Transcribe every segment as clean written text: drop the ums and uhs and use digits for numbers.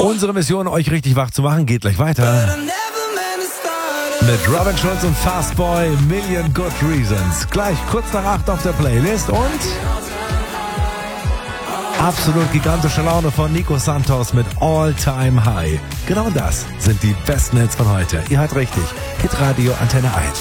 Unsere Mission, euch richtig wach zu machen, geht gleich weiter. Mit Robin Schulz und Fastboy, Million Good Reasons. Gleich kurz nach 8 auf der Playlist und absolut gigantische Laune von Nico Santos mit All Time High. Genau das sind die besten Hits von heute. Ihr hört richtig, Hitradio Antenne 1.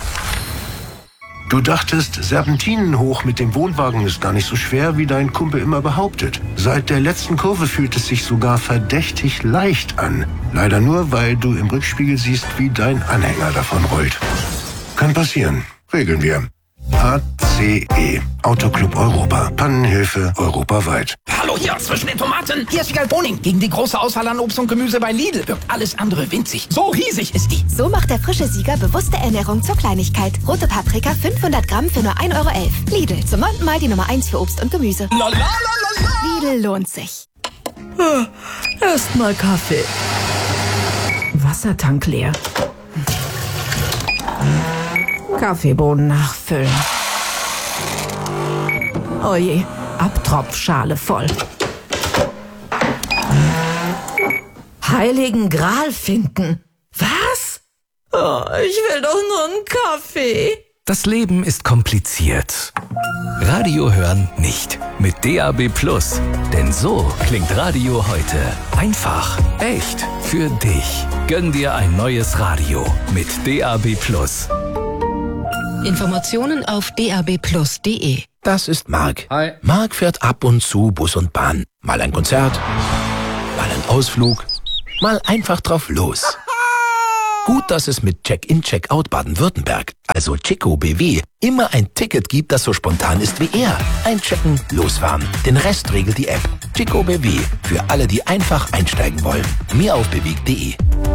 Du dachtest, Serpentinen hoch mit dem Wohnwagen ist gar nicht so schwer, wie dein Kumpel immer behauptet. Seit der letzten Kurve fühlt es sich sogar verdächtig leicht an. Leider nur, weil du im Rückspiegel siehst, wie dein Anhänger davon rollt. Kann passieren. Regeln wir. ACE. Autoclub Europa. Pannenhilfe europaweit. Hallo hier zwischen den Tomaten. Hier ist Wiegald Boning. Gegen die große Auswahl an Obst und Gemüse bei Lidl wirkt alles andere winzig. So riesig ist die. So macht der frische Sieger bewusste Ernährung zur Kleinigkeit. Rote Paprika 500 Gramm für nur 1,11 Euro. Lidl, zum 9. Mal die Nummer 1 für Obst und Gemüse. Lidl lohnt sich. Erstmal Kaffee. Wassertank leer. Kaffeebohnen nachfüllen. Oje, Abtropfschale voll. Heiligen Gral finden. Was? Oh, ich will doch nur einen Kaffee. Das Leben ist kompliziert. Radio hören nicht. Mit DAB+. Denn so klingt Radio heute. Einfach, echt, für dich. Gönn dir ein neues Radio mit DAB+. Informationen auf dabplus.de. Das ist Marc. Hi. Marc fährt ab und zu Bus und Bahn. Mal ein Konzert, mal ein Ausflug, mal einfach drauf los. Gut, dass es mit Check-in, Check-out Baden-Württemberg, also Chico BW, immer ein Ticket gibt, das so spontan ist wie er. Einchecken, losfahren. Den Rest regelt die App. Chico BW, für alle, die einfach einsteigen wollen. Mehr auf bewegt.de.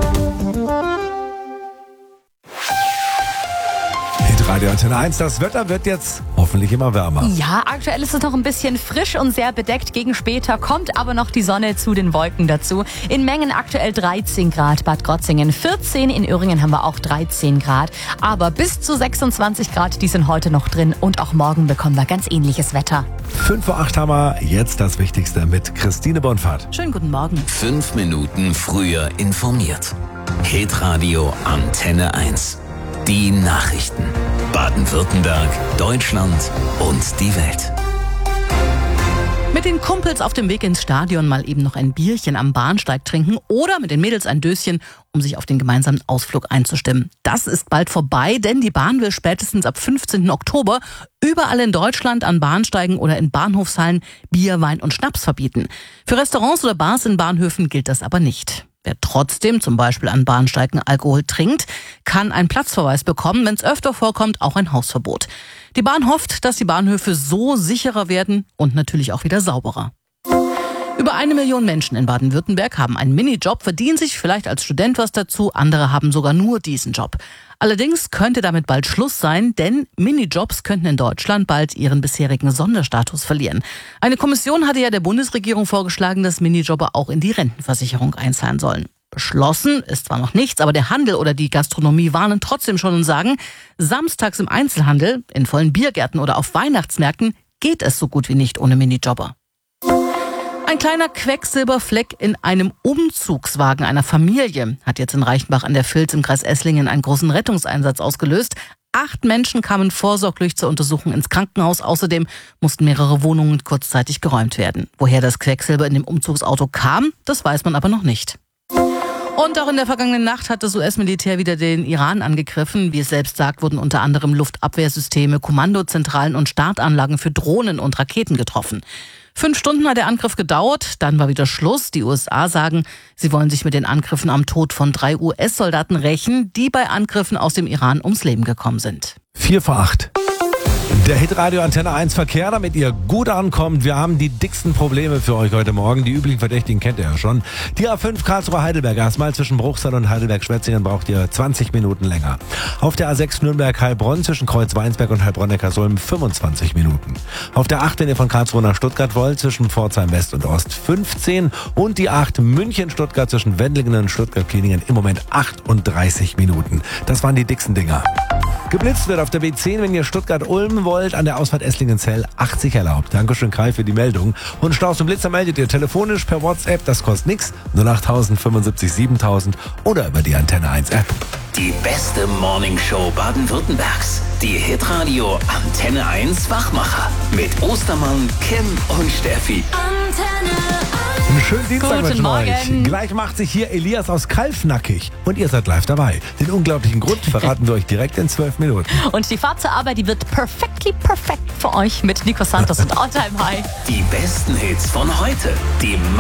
Radio Antenne 1, das Wetter wird jetzt hoffentlich immer wärmer. Ja, aktuell ist es noch ein bisschen frisch und sehr bedeckt. Gegen später kommt aber noch die Sonne zu den Wolken dazu. In Mengen aktuell 13 Grad, Bad Krotzingen 14, in Öhringen haben wir auch 13 Grad. Aber bis zu 26 Grad, die sind heute noch drin und auch morgen bekommen wir ganz ähnliches Wetter. 5 vor 8 haben wir jetzt das Wichtigste mit Christine Bonfahrt. Schönen guten Morgen. 5 Minuten früher informiert. Hitradio Antenne 1. Die Nachrichten. Baden-Württemberg, Deutschland und die Welt. Mit den Kumpels auf dem Weg ins Stadion mal eben noch ein Bierchen am Bahnsteig trinken oder mit den Mädels ein Döschen, um sich auf den gemeinsamen Ausflug einzustimmen. Das ist bald vorbei, denn die Bahn will spätestens ab 15. Oktober überall in Deutschland an Bahnsteigen oder in Bahnhofshallen Bier, Wein und Schnaps verbieten. Für Restaurants oder Bars in Bahnhöfen gilt das aber nicht. Wer trotzdem zum Beispiel an Bahnsteigen Alkohol trinkt, kann einen Platzverweis bekommen, wenn es öfter vorkommt, auch ein Hausverbot. Die Bahn hofft, dass die Bahnhöfe so sicherer werden und natürlich auch wieder sauberer. Über 1 Million Menschen in Baden-Württemberg haben einen Minijob, verdienen sich vielleicht als Student was dazu, andere haben sogar nur diesen Job. Allerdings könnte damit bald Schluss sein, denn Minijobs könnten in Deutschland bald ihren bisherigen Sonderstatus verlieren. Eine Kommission hatte ja der Bundesregierung vorgeschlagen, dass Minijobber auch in die Rentenversicherung einzahlen sollen. Beschlossen ist zwar noch nichts, aber der Handel oder die Gastronomie warnen trotzdem schon und sagen, samstags im Einzelhandel, in vollen Biergärten oder auf Weihnachtsmärkten geht es so gut wie nicht ohne Minijobber. Ein kleiner Quecksilberfleck in einem Umzugswagen einer Familie hat jetzt in Reichenbach an der Vils im Kreis Esslingen einen großen Rettungseinsatz ausgelöst. 8 Menschen kamen vorsorglich zur Untersuchung ins Krankenhaus. Außerdem mussten mehrere Wohnungen kurzzeitig geräumt werden. Woher das Quecksilber in dem Umzugsauto kam, das weiß man aber noch nicht. Und auch in der vergangenen Nacht hat das US-Militär wieder den Iran angegriffen. Wie es selbst sagt, wurden unter anderem Luftabwehrsysteme, Kommandozentralen und Startanlagen für Drohnen und Raketen getroffen. 5 Stunden hat der Angriff gedauert, dann war wieder Schluss. Die USA sagen, sie wollen sich mit den Angriffen am Tod von 3 US-Soldaten rächen, die bei Angriffen aus dem Iran ums Leben gekommen sind. 4 vor 8. Der Hitradio Antenne 1 Verkehr, damit ihr gut ankommt. Wir haben die dicksten Probleme für euch heute Morgen. Die üblichen Verdächtigen kennt ihr ja schon. Die A5 Karlsruhe-Heidelberg. Erstmal zwischen Bruchsal und Heidelberg-Schwetzingen braucht ihr 20 Minuten länger. Auf der A6 Nürnberg-Heilbronn zwischen Kreuz-Weinsberg und Heilbronn-Neckarsulm 25 Minuten. Auf der 8, wenn ihr von Karlsruhe nach Stuttgart wollt, zwischen Pforzheim West und Ost 15. Und die 8 München-Stuttgart zwischen Wendlingen und Stuttgart-Kliningen im Moment 38 Minuten. Das waren die dicksten Dinger. Geblitzt wird auf der B10, wenn ihr Stuttgart-Ulm parken wollt an der Ausfahrt Esslingen-Zell, 80 erlaubt. Dankeschön, Kai, für die Meldung. Und Staus und Blitzer meldet ihr telefonisch per WhatsApp, das kostet nichts. 08000 75 7000 oder über die Antenne 1 App. Die beste Morningshow Baden-Württembergs. Die Hitradio Antenne 1 Wachmacher. Mit Ostermann, Kim und Steffi. Antenne 1. Einen schönen Dienstag Guten wünschen wir euch. Morgen. Gleich macht sich hier Elias aus Kalf nackig. Und ihr seid live dabei. Den unglaublichen Grund verraten wir euch direkt in 12 Minuten. Und die Fahrt zur Arbeit, die wird perfekt für euch mit Nico Santos und All Time High. Die besten Hits von heute. Die